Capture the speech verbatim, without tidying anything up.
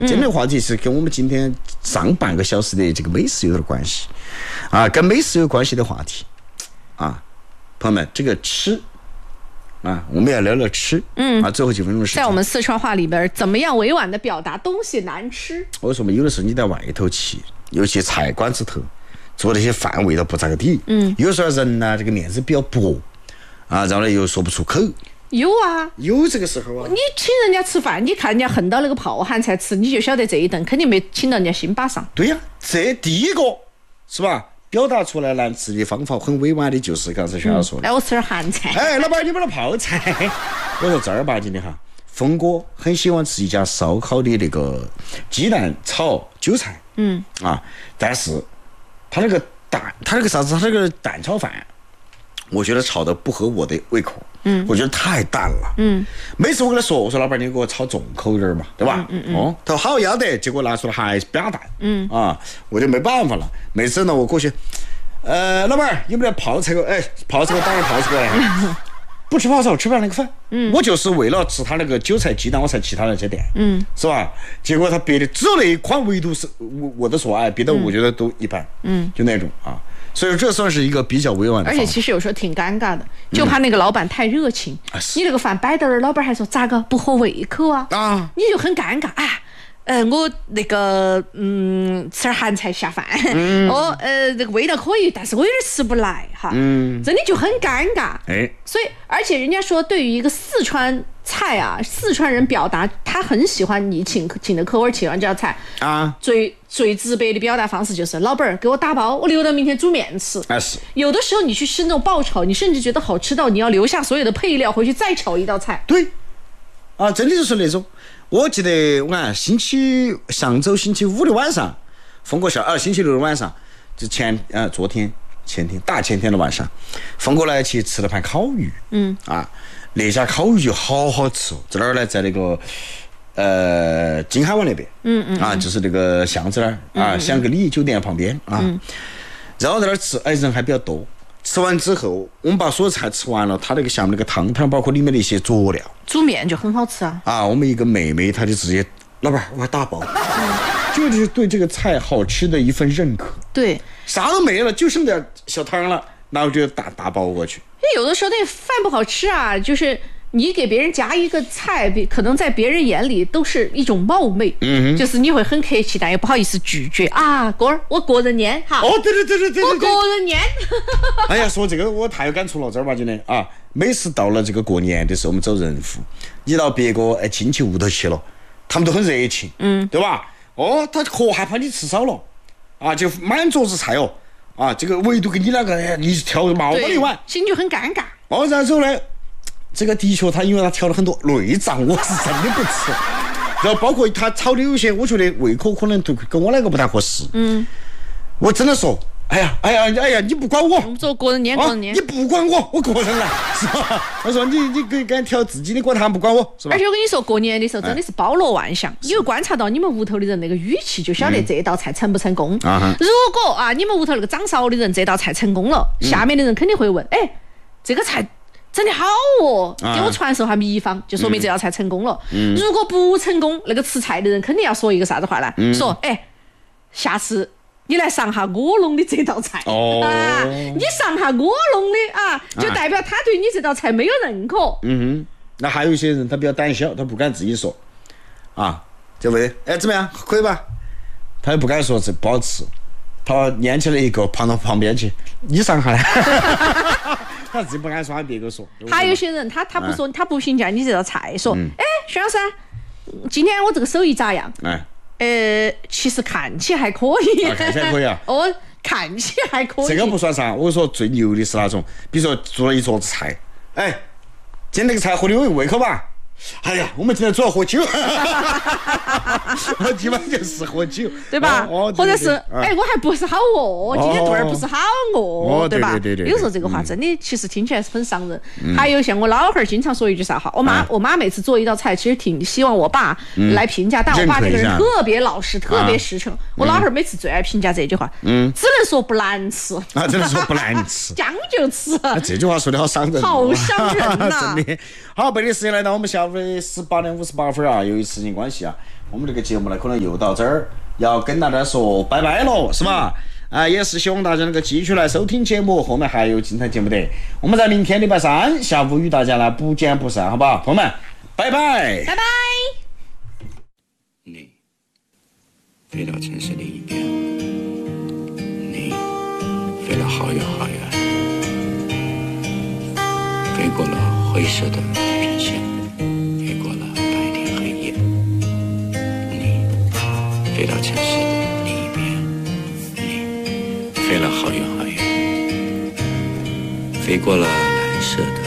今天的话题是跟我们今天上半个小时的这个美食有点关系啊，跟美食有关系的话题啊，朋友们，这个吃啊，我们要聊聊吃，嗯啊，最后几分钟的时间， 在我们四川话里边，怎么样委婉的表达东西难吃？ 我说嘛，有的时候你在外头去，有些菜馆子头做那些饭味道不咋个地，嗯，有时候人呢、啊、这个面子比较薄啊，然后呢又说不出口。 有啊， 有这个时候啊！ 你请人家吃饭，你看人家横到那个泡饭才吃，你就晓得这一顿肯定没请到人家心巴上。 对呀、啊，这第一个是吧？表达出来难吃的方法很委婉的，就是刚才徐老师说的。 来、嗯，我吃点韩菜。 哎，老板，你把它泡菜。我说正儿八经的哈，峰哥很喜欢吃一家烧烤的那个鸡蛋炒韭菜。嗯啊，但是他那个蛋，他那个啥子，他那个蛋炒饭，我觉得炒的不合我的胃口。嗯，我觉得太淡了。嗯，每次我跟他说，我说老板，你给我炒重口点嘛，对吧？嗯嗯嗯哦，他说好要得，结果拿出来还是扁淡。嗯啊，我就没办法了。每次呢，我过去，呃，老板有没有泡菜？哎，泡菜我当然泡出来。不吃泡菜，我吃不了那个饭。嗯，我就是为了吃他那个韭菜鸡蛋，我才去他那家店。嗯，是吧？结果他别的只有那一款，唯独是我我的所爱，别的我觉得都一般。嗯，就那种啊。所以这算是一个比较委婉的方法， 而且其实有时候挺尴尬的，就怕那个老板太热情，嗯、你那个饭摆到那儿，老板还说咋个不合胃口啊？啊，你就很尴尬啊。呃，我那个嗯，吃点韩菜下饭，嗯、哦，呃，这个味道可以，但是我有点吃不来哈，嗯，真的就很尴尬。哎，所以而且人家说，对于一个四川菜啊，四川人表达他很喜欢你请请的客户请完这道菜啊，最最直白的表达方式就是老板儿给我打包，我留到明天煮面吃。 啊是。 有的时候你去吃那种爆炒，你甚至觉得好吃到你要留下所有的配料回去再炒一道菜。 对，啊，真的就是那种。我记得我看星期上周星期五的晚上，峰哥下，呃星期六的晚上，就前呃昨天前天大前天的晚上，峰哥来去吃了盘烤鱼，嗯啊，那家烤鱼就好好吃哦，在哪儿呢？在那个呃金海湾那边，嗯嗯啊，就是那个巷子那儿啊，香格里酒店旁边啊，嗯、然后在那儿吃，哎人还比较多。吃完之后，我们把所有菜吃完了，他那个下面那个汤汤，包括里面的一些佐料， 煮面就很好吃啊。 啊，我们一个妹妹，她就直接，老板，我打包，嗯、就是对这个菜好吃的一份认可。 对， 啥都没了，就剩点小汤了，然后就打打包过去。 有的时候那饭不好吃啊，就是你给别人夹一个菜，可能在别人眼里都是一种冒昧，嗯，就是你会很客气，但又不好意思拒绝啊。哥儿，我个人念哈。 哦，对对对对对， 我个人念。 哎呀，说这个我太有感触了，正儿八经的啊！每次到了这个过年的时候，我们走人户，你到别个哎亲戚屋头去了，他们都很热情，嗯，对吧？哦，他可害怕你吃少了，啊，就满桌子菜哦，啊，这个唯独给你那个哎，你挑毛了一碗， 心就很尴尬。 哦，然后呢？这个的确，他因为他调了很多内脏，我是真的不吃。然后包括他炒的有些，我觉得胃口可能跟我那个不太合适。嗯，我真的说，哎呀，哎呀，哎呀，你不管我， 我们做个人念，个人念， 你不管我，我个人来，是吧？我说你你给给调自己的锅，他不管我，是吧？ 而且我跟你说，过年的时候真的是包罗万象，你会观察到你们屋头的人那个语气，就晓得这道菜成不成功。嗯、如果啊，你们屋头那个掌勺的人这道菜成功了，嗯、下面的人肯定会问，哎，这个菜。真的好哦，给我传授下秘方，就说明这道菜成功了。嗯、如果不成功，那个吃菜的人肯定要说一个啥子话呢？嗯、说，哎，下次你来上下我弄的这道菜。哦，啊，你上下我弄的啊，就代表他对你这道菜没有认可。 嗯哼，那还有一些人他比较胆小，他不敢自己说，啊，就问，哎，怎么样，可以吧？他也不敢说这不好吃，他拈起了一个跑到旁边去，你上下来。他自己不敢说，还别个说。 还有些人，他他不说，嗯、他不评价你这道菜，说，嗯、哎，徐老师，今天我这个手艺咋样？哎，呃，其实看起还可以， 啊、看起来可以啊。 哦，看起还可以。 这个不算啥，我说最牛的是那种，比如说做了一桌子菜，哎，今天这个菜合你胃口吧？哎呀，我们今天主要喝酒，我基本就是喝酒， 对吧？哦，或者是哎，我还不是好饿，今天肚儿不是好饿，对吧？ 对对对。 有时候这个话真的，其实听起来是很伤人。还有像我老汉儿经常说一句啥话，我妈我妈每次做一道菜，其实挺希望我爸来评价，但我爸这个人特别老实，特别实诚。我老汉儿每次最爱评价这句话，嗯，只能说不难吃啊，只能说不难吃， 将就吃。 这句话说的好伤人， 好伤人呐！ 真的。好，北京时间来到我们下午的十八点五十八分啊，由于时间关系啊，我们这个节目呢可能又到这儿要跟大家说拜拜了，是吧？啊，也是希望大家能够继续来收听节目，后面还有精彩节目的。我们在明天礼拜三下午与大家呢不见不散，好不好？朋友们，拜拜， 拜拜。 你飞到城市另一边，你飞了好远好远，飞过了灰色的地平线，飞过了白天黑夜。你飞到城市的另一边，你飞了好远好远，飞过了蓝色的